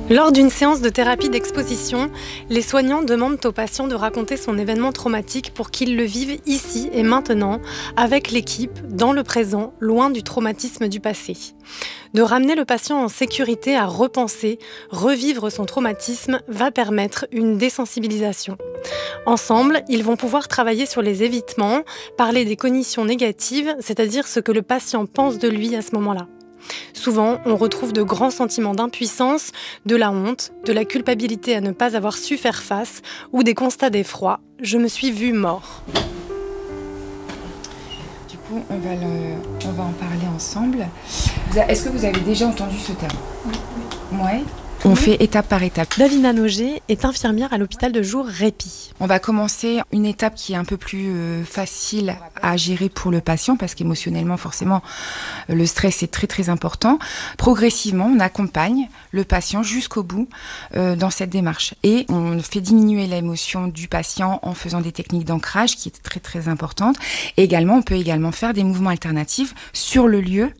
Lors d'une séance de thérapie d'exposition, les soignants demandent au patient de raconter son événement traumatique pour qu'il le vive ici et maintenant, avec l'équipe, dans le présent, loin du traumatisme du passé. De ramener le patient en sécurité à repenser, revivre son traumatisme va permettre une désensibilisation. Ensemble, ils vont pouvoir travailler sur les évitements, parler des cognitions négatives, c'est-à-dire ce que le patient pense de lui à ce moment-là. Souvent, on retrouve de grands sentiments d'impuissance, de la honte, de la culpabilité à ne pas avoir su faire face ou des constats d'effroi. Je me suis vue mort. Du coup, on va en parler ensemble. Est-ce que vous avez déjà entendu ce terme ? Oui. Ouais. On fait étape par étape. Davina Noger est infirmière à l'hôpital de jour Répit. On va commencer une étape qui est un peu plus facile à gérer pour le patient parce qu'émotionnellement, forcément, le stress est très très important. Progressivement, on accompagne le patient jusqu'au bout dans cette démarche. Et on fait diminuer l'émotion du patient en faisant des techniques d'ancrage qui est très très importante. Et également, on peut également faire des mouvements alternatifs sur le lieu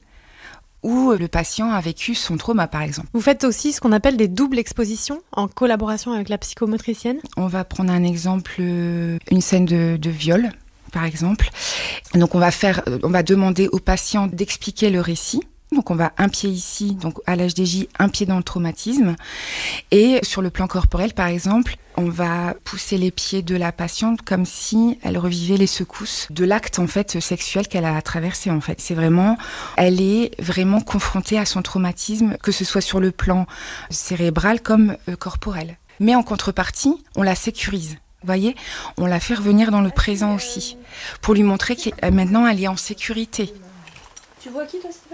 où le patient a vécu son trauma, par exemple. Vous faites aussi ce qu'on appelle des doubles expositions en collaboration avec la psychomotricienne. On va prendre un exemple, une scène de viol, par exemple. Donc on va demander au patient d'expliquer le récit. Donc on va un pied ici, donc à l'HDJ, un pied dans le traumatisme. Et sur le plan corporel, par exemple, on va pousser les pieds de la patiente comme si elle revivait les secousses de l'acte en fait sexuel qu'elle a traversé en fait. Elle est vraiment confrontée à son traumatisme, que ce soit sur le plan cérébral comme corporel. Mais en contrepartie, on la sécurise. Vous voyez, on la fait revenir dans le présent aussi, pour lui montrer que maintenant elle est en sécurité. Tu vois qui toi, Stéphane ?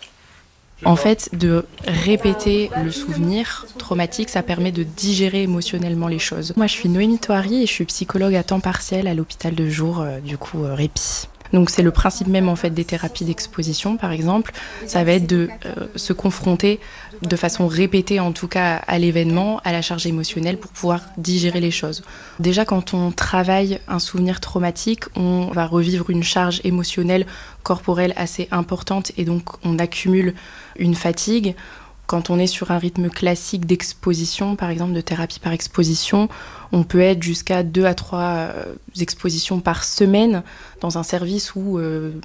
En fait, de répéter le souvenir traumatique, ça permet de digérer émotionnellement les choses. Moi, je suis Noémie Thoary et je suis psychologue à temps partiel à l'hôpital de jour, Répit. Donc c'est le principe même en fait des thérapies d'exposition par exemple, ça va être de se confronter de façon répétée en tout cas à l'événement, à la charge émotionnelle pour pouvoir digérer les choses. Déjà quand on travaille un souvenir traumatique, on va revivre une charge émotionnelle corporelle assez importante et donc on accumule une fatigue. Quand on est sur un rythme classique d'exposition, par exemple de thérapie par exposition, on peut être jusqu'à 2 à 3 expositions par semaine dans un service où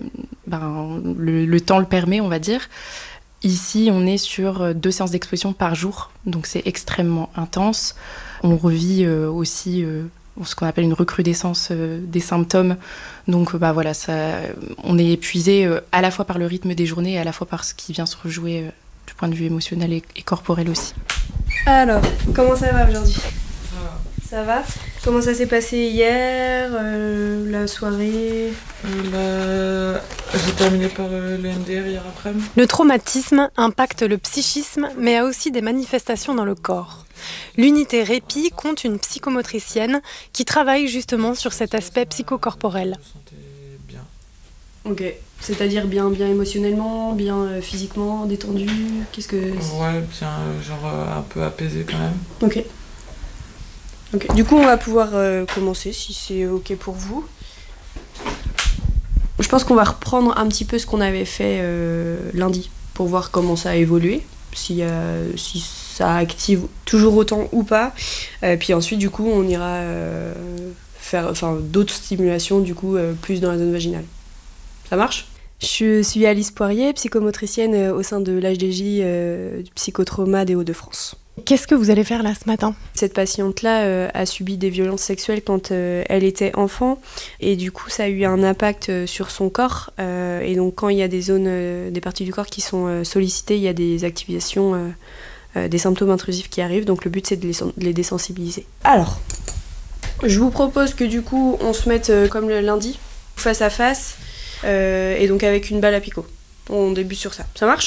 le temps le permet, on va dire. Ici, on est sur 2 séances d'exposition par jour, donc c'est extrêmement intense. On revit aussi ce qu'on appelle une recrudescence des symptômes. Donc on est épuisé à la fois par le rythme des journées et à la fois par ce qui vient se rejouer du point de vue émotionnel et corporel aussi. Alors, comment ça va aujourd'hui ? Ça va ? Comment ça s'est passé hier, la soirée ? J'ai terminé par le MDR hier après-midi. Le traumatisme impacte le psychisme, mais a aussi des manifestations dans le corps. L'unité Répit compte une psychomotricienne qui travaille justement sur cet aspect psychocorporel. Je me sentais bien. Ok, c'est-à-dire bien émotionnellement, bien physiquement, détendu, qu'est-ce que... Ouais, bien, un peu apaisé quand même. Ok. Du coup, on va pouvoir commencer, si c'est ok pour vous. Je pense qu'on va reprendre un petit peu ce qu'on avait fait lundi, pour voir comment ça a évolué, si ça active toujours autant ou pas. Puis ensuite, du coup, on ira faire d'autres stimulations, du coup, plus dans la zone vaginale. Ça marche ? Je suis Alice Poirier, psychomotricienne au sein de l'HDJ Psychotrauma des Hauts-de-France. Qu'est-ce que vous allez faire là ce matin ? Cette patiente-là a subi des violences sexuelles quand elle était enfant et du coup ça a eu un impact sur son corps et donc quand il y a des zones, des parties du corps qui sont sollicitées, il y a des activations, des symptômes intrusifs qui arrivent, donc le but c'est de les désensibiliser. Alors, je vous propose que du coup on se mette comme le lundi, face à face et donc avec une balle à picot. On débute sur ça, ça marche ?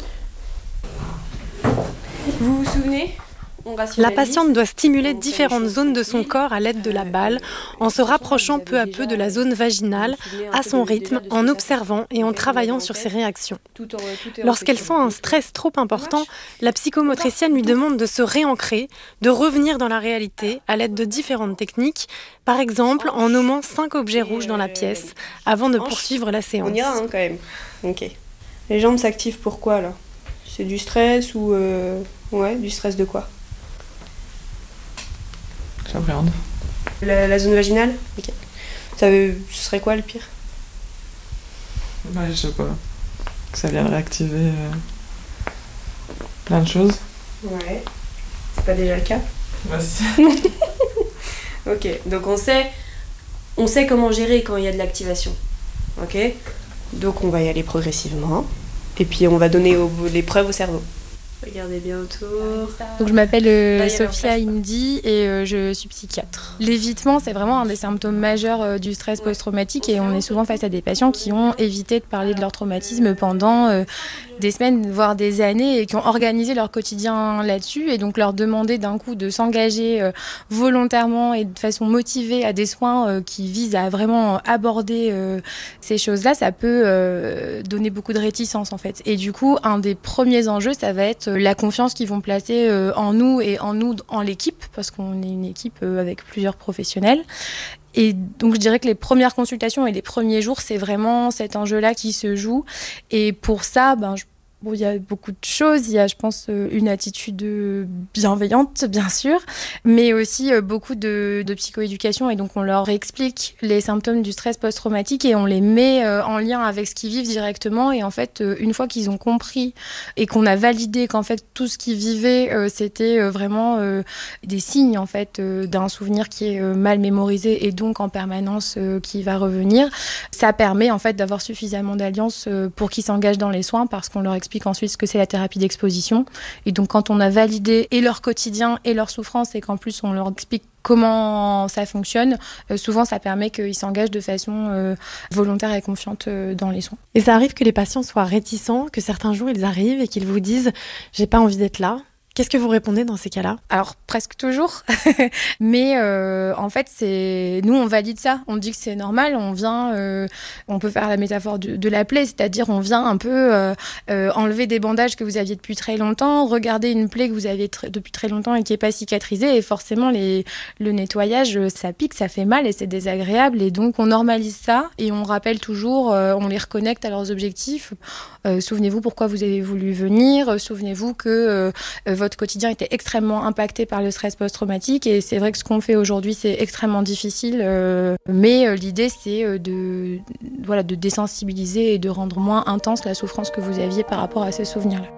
Vous vous souvenez ? La patiente doit stimuler différentes zones de son corps à l'aide de la balle, en se rapprochant peu à peu de la zone vaginale, à son rythme, en observant et en travaillant sur ses réactions. Lorsqu'elle sent un stress trop important, la psychomotricienne lui demande de se réancrer, de revenir dans la réalité à l'aide de différentes techniques, par exemple en nommant 5 objets rouges dans la pièce, avant de poursuivre la séance. On ira quand même. Ok. Les jambes s'activent pourquoi là ? C'est du stress ou... Ouais, du stress de quoi? J'appréhende. La zone vaginale? Ok. Ce serait quoi le pire? Bah, je sais pas. Que ça vient réactiver plein de choses. Ouais. C'est pas déjà le cas? Bah si. Ok, donc on sait comment gérer quand il y a de l'activation. Ok? Donc on va y aller progressivement. Et puis on va donner les preuves au cerveau. Regardez bien autour. Donc je m'appelle Sophia Indy et je suis psychiatre. L'évitement, c'est vraiment un des symptômes majeurs du stress post-traumatique et on est souvent face à des patients qui ont évité de parler de leur traumatisme pendant des semaines, voire des années et qui ont organisé leur quotidien là-dessus et donc leur demander d'un coup de s'engager volontairement et de façon motivée à des soins qui visent à vraiment aborder ces choses-là, ça peut donner beaucoup de réticence en fait. Et du coup, un des premiers enjeux, ça va être la confiance qu'ils vont placer en nous et en l'équipe, parce qu'on est une équipe avec plusieurs professionnels. Et donc je dirais que les premières consultations et les premiers jours, c'est vraiment cet enjeu-là qui se joue. Et pour ça, il y a beaucoup de choses. Il y a, je pense, une attitude bienveillante, bien sûr, mais aussi beaucoup de psychoéducation. Et donc, on leur explique les symptômes du stress post-traumatique et on les met en lien avec ce qu'ils vivent directement. Et en fait, une fois qu'ils ont compris et qu'on a validé qu'en fait, tout ce qu'ils vivaient, c'était vraiment des signes, en fait, d'un souvenir qui est mal mémorisé et donc en permanence qui va revenir, ça permet, en fait, d'avoir suffisamment d'alliance pour qu'ils s'engagent dans les soins parce qu'on leur explique ensuite ce que c'est la thérapie d'exposition. Et donc quand on a validé et leur quotidien et leur souffrance et qu'en plus on leur explique comment ça fonctionne, souvent ça permet qu'ils s'engagent de façon volontaire et confiante dans les soins. Et ça arrive que les patients soient réticents, que certains jours ils arrivent et qu'ils vous disent « j'ai pas envie d'être là ». Qu'est-ce que vous répondez dans ces cas-là? Alors, presque toujours. Mais en fait, nous, on valide ça. On dit que c'est normal. On vient, on peut faire la métaphore de la plaie, c'est-à-dire on vient un peu enlever des bandages que vous aviez depuis très longtemps, regarder une plaie que vous aviez depuis très longtemps et qui n'est pas cicatrisée. Et forcément, le nettoyage, ça pique, ça fait mal et c'est désagréable. Et donc, on normalise ça et on rappelle toujours, on les reconnecte à leurs objectifs. Souvenez-vous pourquoi vous avez voulu venir. Souvenez-vous que votre quotidien était extrêmement impacté par le stress post-traumatique et c'est vrai que ce qu'on fait aujourd'hui c'est extrêmement difficile mais l'idée c'est de désensibiliser et de rendre moins intense la souffrance que vous aviez par rapport à ces souvenirs-là.